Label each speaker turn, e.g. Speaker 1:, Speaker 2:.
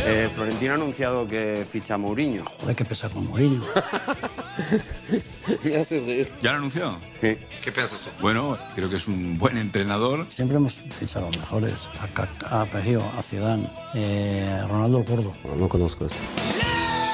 Speaker 1: Florentino ha anunciado que ficha a Mourinho.
Speaker 2: Joder, qué pesa con Mourinho.
Speaker 1: Me haces reír.
Speaker 3: ¿Ya lo anunció?
Speaker 1: Sí.
Speaker 4: ¿Qué piensas tú?
Speaker 3: Bueno, creo que es un buen entrenador.
Speaker 2: Siempre hemos fichado a los mejores. A Kaká, a Pegio, a Zidane, Ronaldo Gordo.
Speaker 1: No conozco eso.